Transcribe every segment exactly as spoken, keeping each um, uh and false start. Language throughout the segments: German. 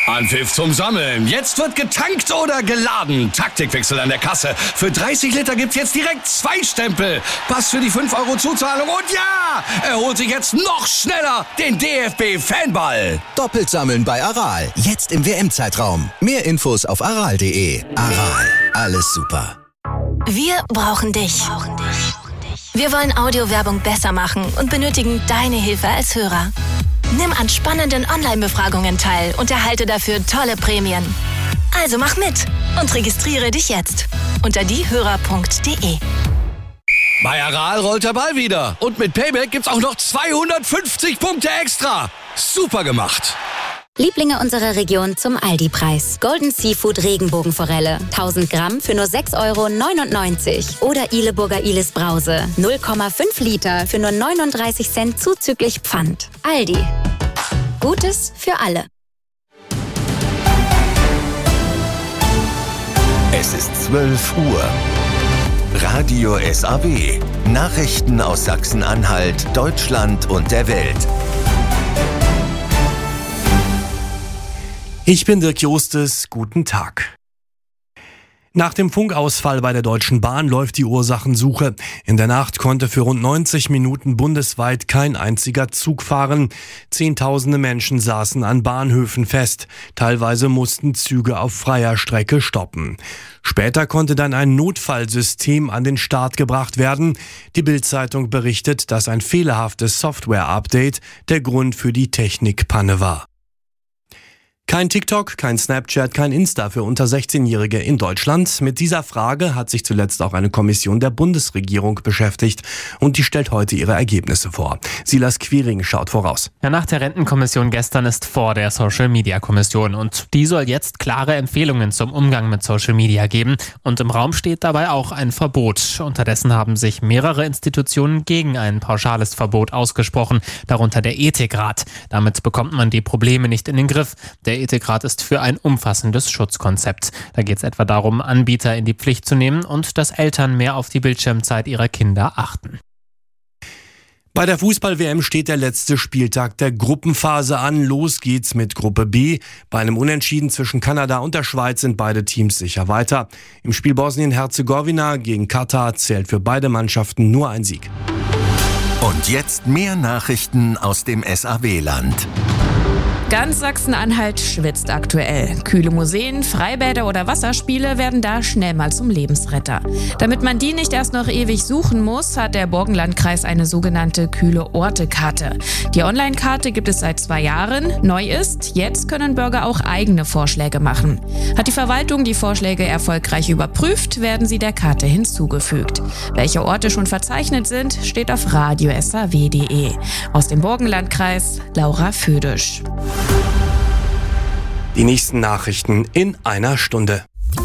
Anpfiff zum Sammeln. Jetzt wird getankt oder geladen. Taktikwechsel an der Kasse. Für dreißig Liter gibt's jetzt direkt zwei Stempel. Pass für die fünf Euro Zuzahlung. Und ja, er holt sich jetzt noch schneller den D F B-Fanball. Doppelt sammeln bei Aral. Jetzt im W M-Zeitraum. Mehr Infos auf aral punkt de. Aral. Alles super. Wir brauchen dich. Wir wollen Audiowerbung besser machen und benötigen deine Hilfe als Hörer. Nimm an spannenden Online-Befragungen teil und erhalte dafür tolle Prämien. Also mach mit und registriere dich jetzt unter diehörer punkt de. Bei Aral rollt der Ball wieder. Und mit Payback gibt's auch noch zweihundertfünfzig Punkte extra. Super gemacht. Lieblinge unserer Region zum Aldi-Preis. Golden Seafood Regenbogenforelle. tausend Gramm für nur sechs Euro neunundneunzig. Oder Ileburger Ilis Brause. null Komma fünf Liter für nur neununddreißig Cent zuzüglich Pfand. Aldi. Gutes für alle. Es ist zwölf Uhr. Radio S A W. Nachrichten aus Sachsen-Anhalt, Deutschland und der Welt. Ich bin Dirk Jostes, guten Tag. Nach dem Funkausfall bei der Deutschen Bahn läuft die Ursachensuche. In der Nacht konnte für rund neunzig Minuten bundesweit kein einziger Zug fahren. Zehntausende Menschen saßen an Bahnhöfen fest. Teilweise mussten Züge auf freier Strecke stoppen. Später konnte dann ein Notfallsystem an den Start gebracht werden. Die Bild-Zeitung berichtet, dass ein fehlerhaftes Software-Update der Grund für die Technikpanne war. Kein TikTok, kein Snapchat, kein Insta für unter sechzehnjährige in Deutschland. Mit dieser Frage hat sich zuletzt auch eine Kommission der Bundesregierung beschäftigt und die stellt heute ihre Ergebnisse vor. Silas Quiring schaut voraus. Ja, nach der Rentenkommission gestern ist vor der Social-Media-Kommission und die soll jetzt klare Empfehlungen zum Umgang mit Social Media geben und im Raum steht dabei auch ein Verbot. Unterdessen haben sich mehrere Institutionen gegen ein pauschales Verbot ausgesprochen, darunter der Ethikrat. Damit bekommt man die Probleme nicht in den Griff. Der Der Ethikrat ist für ein umfassendes Schutzkonzept. Da geht es etwa darum, Anbieter in die Pflicht zu nehmen und dass Eltern mehr auf die Bildschirmzeit ihrer Kinder achten. Bei der Fußball-W M steht der letzte Spieltag der Gruppenphase an. Los geht's mit Gruppe B. Bei einem Unentschieden zwischen Kanada und der Schweiz sind beide Teams sicher weiter. Im Spiel Bosnien-Herzegowina gegen Katar zählt für beide Mannschaften nur ein Sieg. Und jetzt mehr Nachrichten aus dem S A W-Land. Ganz Sachsen-Anhalt schwitzt aktuell. Kühle Museen, Freibäder oder Wasserspiele werden da schnell mal zum Lebensretter. Damit man die nicht erst noch ewig suchen muss, hat der Burgenlandkreis eine sogenannte Kühle-Orte-Karte. Die Online-Karte gibt es seit zwei Jahren. Neu ist, jetzt können Bürger auch eigene Vorschläge machen. Hat die Verwaltung die Vorschläge erfolgreich überprüft, werden sie der Karte hinzugefügt. Welche Orte schon verzeichnet sind, steht auf radio punkt s a w punkt de. Aus dem Burgenlandkreis, Laura Födisch. Die nächsten Nachrichten in einer Stunde.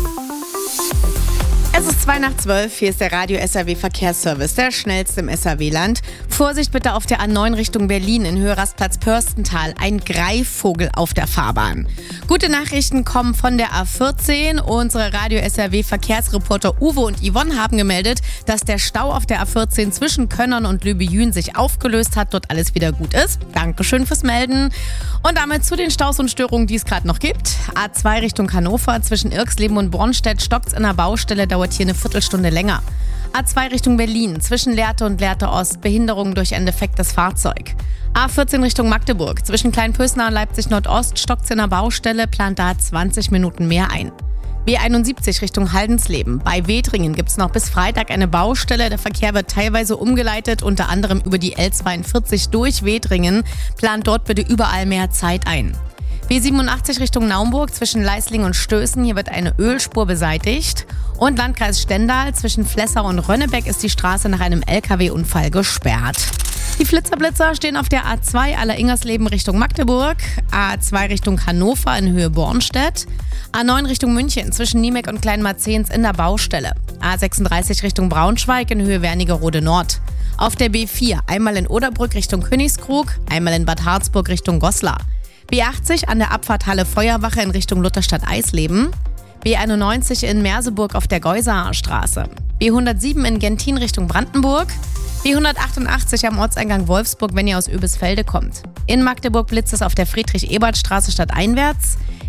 Es ist zwei nach zwölf, hier ist der Radio S A W Verkehrsservice, der schnellste im S A W-Land. Vorsicht bitte auf der A neun Richtung Berlin in Höhe Rastplatz Pörstental, ein Greifvogel auf der Fahrbahn. Gute Nachrichten kommen von der A vierzehn. Unsere Radio S A W Verkehrsreporter Uwe und Yvonne haben gemeldet, dass der Stau auf der A vierzehn zwischen Könnern und Lübejün sich aufgelöst hat, dort alles wieder gut ist. Dankeschön fürs Melden. Und damit zu den Staus und Störungen, die es gerade noch gibt. A zwei Richtung Hannover, zwischen Irxleben und Bronstedt stockt's in der Baustelle, dauert hier eine Viertelstunde länger. A zwei Richtung Berlin, zwischen Lehrte und Lehrte Ost, Behinderung durch ein defektes Fahrzeug. A vierzehn Richtung Magdeburg, zwischen Kleinpösner und Leipzig Nordost stockt's in der Baustelle, plant da zwanzig Minuten mehr ein. B einundsiebzig Richtung Haldensleben. Bei Wedringen gibt's noch bis Freitag eine Baustelle. Der Verkehr wird teilweise umgeleitet, unter anderem über die L zweiundvierzig durch Wedringen. Plant dort bitte überall mehr Zeit ein. B siebenundachtzig Richtung Naumburg zwischen Leisling und Stößen. Hier wird eine Ölspur beseitigt. Und Landkreis Stendal zwischen Flessau und Rönnebeck ist die Straße nach einem L K W-Unfall gesperrt. Die Flitzer-Blitzer stehen auf der A zwei Aller-Ingersleben Richtung Magdeburg, A zwei Richtung Hannover in Höhe Bornstedt, A neun Richtung München zwischen Niemeck und Kleinmarzehns in der Baustelle, A sechsunddreißig Richtung Braunschweig in Höhe Wernigerode Nord. Auf der B vier einmal in Oderbrück Richtung Königskrug, einmal in Bad Harzburg Richtung Goslar. B achtzig an der Abfahrt Halle Feuerwache in Richtung Lutherstadt-Eisleben. B einundneunzig in Merseburg auf der Geusaer Straße. B hundertsieben in Gentin Richtung Brandenburg. B hundertachtundachtzig am Ortseingang Wolfsburg, wenn ihr aus Oebisfelde kommt. In Magdeburg blitzt es auf der Friedrich-Ebert-Straße stadteinwärts.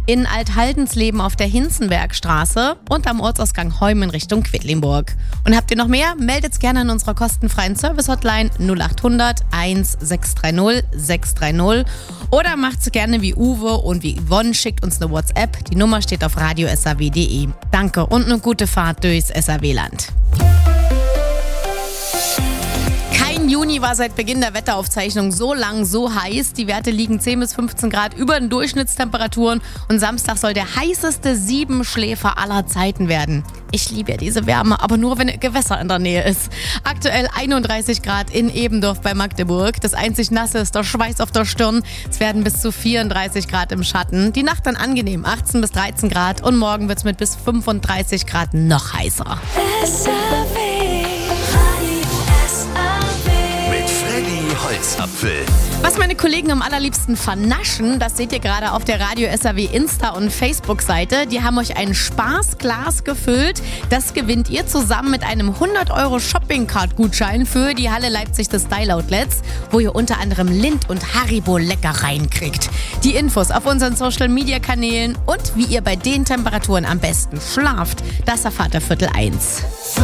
in Althaldensleben auf der Hinzenbergstraße und am Ortsausgang Heumen Richtung Quedlinburg. Und habt ihr noch mehr? Meldet's gerne an unserer kostenfreien Service-Hotline null acht hundert eins sechs drei null sechs drei null oder macht's gerne wie Uwe und wie Yvonne, schickt uns eine WhatsApp. Die Nummer steht auf radio s a w punkt d e. Danke und eine gute Fahrt durchs S A W-Land. Kein Juni war seit Beginn der Wetteraufzeichnung so lang so heiß. Die Werte liegen zehn bis fünfzehn Grad über den Durchschnittstemperaturen und Samstag soll der heißeste Siebenschläfer aller Zeiten werden. Ich liebe ja diese Wärme, aber nur, wenn ein Gewässer in der Nähe ist. Aktuell einunddreißig Grad in Ebendorf bei Magdeburg. Das einzig Nasse ist der Schweiß auf der Stirn. Es werden bis zu vierunddreißig Grad im Schatten. Die Nacht dann angenehm, achtzehn bis dreizehn Grad. Und morgen wird es mit bis fünfunddreißig Grad noch heißer. Holzapfel. Was meine Kollegen am allerliebsten vernaschen, das seht ihr gerade auf der Radio S A W Insta- und Facebook-Seite. Die haben euch ein Spaßglas gefüllt. Das gewinnt ihr zusammen mit einem hundert Euro Shopping-Card-Gutschein für die Halle Leipzig des Style-Outlets, wo ihr unter anderem Lind und Haribo Leckereien kriegt. Die Infos auf unseren Social-Media-Kanälen und wie ihr bei den Temperaturen am besten schlaft, das erfahrt ihr Viertel eins.